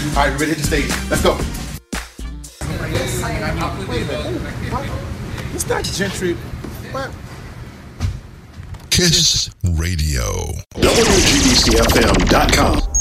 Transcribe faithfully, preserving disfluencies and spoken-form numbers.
All right, we're ready to hit the stage. Let's go. Wait a minute. What? It's not Gentry. What? Kiss Radio. W G B C F M dot com.